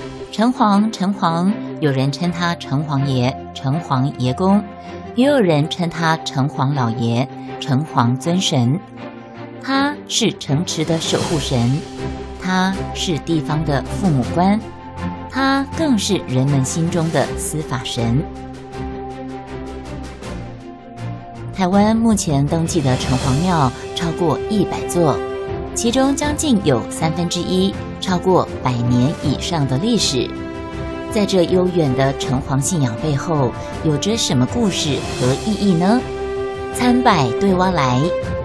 城隍，城隍，有人称他城隍爷、城隍爷公，也有人称他城隍老爷、城隍尊神。他是城池的守护神，他是地方的父母官，他更是人们心中的司法神。台湾目前登记的城隍庙超过100座，其中将近有1/3超过100年以上的历史。在这悠远的城隍信仰背后，有着什么故事和意义呢？参拜对我来，